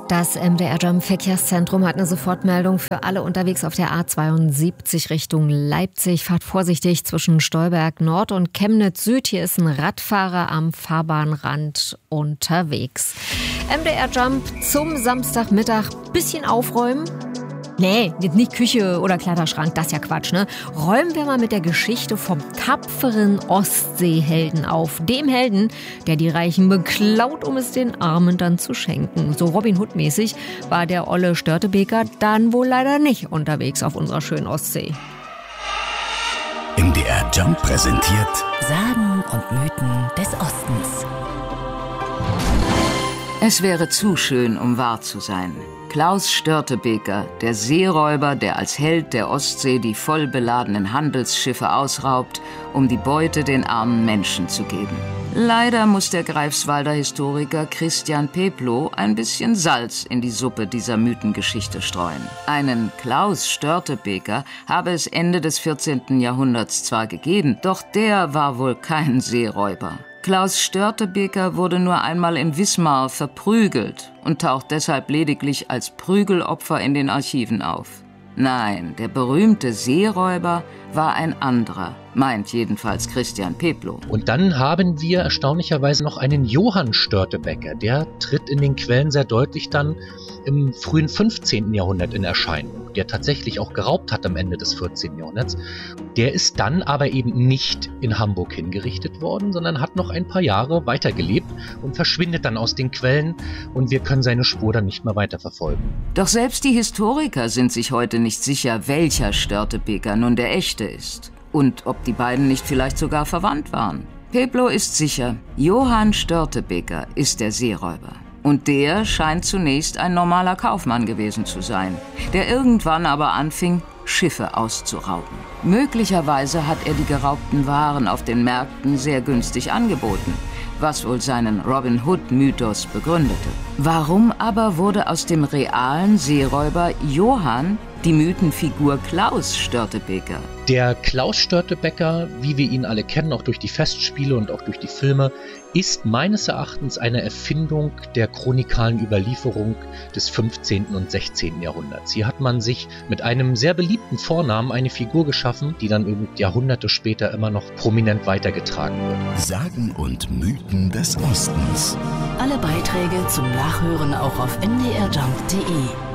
Das MDR Jump Verkehrszentrum hat eine Sofortmeldung für alle unterwegs auf der A72 Richtung Leipzig. Fahrt vorsichtig zwischen Stolberg Nord und Chemnitz Süd. Hier ist ein Radfahrer am Fahrbahnrand unterwegs. MDR Jump zum Samstagmittag. Bisschen aufräumen. Nee, nicht Küche oder Kleiderschrank, das ist ja Quatsch, ne? Räumen wir mal mit der Geschichte vom tapferen Ostseehelden auf. Dem Helden, der die Reichen beklaut, um es den Armen dann zu schenken. So Robin Hood-mäßig war der Olle Störtebeker dann wohl leider nicht unterwegs auf unserer schönen Ostsee. MDR Jump präsentiert Sagen und Mythen des Ostens. Es wäre zu schön, um wahr zu sein. Klaus Störtebeker, der Seeräuber, der als Held der Ostsee die vollbeladenen Handelsschiffe ausraubt, um die Beute den armen Menschen zu geben. Leider muss der Greifswalder Historiker Christian Peplow ein bisschen Salz in die Suppe dieser Mythengeschichte streuen. Einen Klaus Störtebeker habe es Ende des 14. Jahrhunderts zwar gegeben, doch der war wohl kein Seeräuber. Klaus Störtebeker wurde nur einmal in Wismar verprügelt und taucht deshalb lediglich als Prügelopfer in den Archiven auf. Nein, der berühmte Seeräuber war ein anderer, meint jedenfalls Christian Peplow. Und dann haben wir erstaunlicherweise noch einen Johann Störtebeker. Der tritt in den Quellen sehr deutlich dann im frühen 15. Jahrhundert in Erscheinung, der tatsächlich auch geraubt hat am Ende des 14. Jahrhunderts. Der ist dann aber eben nicht in Hamburg hingerichtet worden, sondern hat noch ein paar Jahre weitergelebt und verschwindet dann aus den Quellen und wir können seine Spur dann nicht mehr weiterverfolgen. Doch selbst die Historiker sind sich heute nicht sicher, welcher Störtebeker nun der echte ist und ob die beiden nicht vielleicht sogar verwandt waren. Peplow ist sicher, Johann Störtebeker ist der Seeräuber. Und der scheint zunächst ein normaler Kaufmann gewesen zu sein, der irgendwann aber anfing, Schiffe auszurauben. Möglicherweise hat er die geraubten Waren auf den Märkten sehr günstig angeboten, was wohl seinen Robin Hood-Mythos begründete. Warum aber wurde aus dem realen Seeräuber Johann die Mythenfigur Klaus Störtebeker? Der Klaus Störtebeker, wie wir ihn alle kennen, auch durch die Festspiele und auch durch die Filme, ist meines Erachtens eine Erfindung der chronikalen Überlieferung des 15. und 16. Jahrhunderts. Hier hat man sich mit einem sehr beliebten Vornamen eine Figur geschaffen, die dann Jahrhunderte später immer noch prominent weitergetragen wird. Sagen und Mythen des Ostens. Alle Beiträge zum Nachhören auch auf mdrjump.de.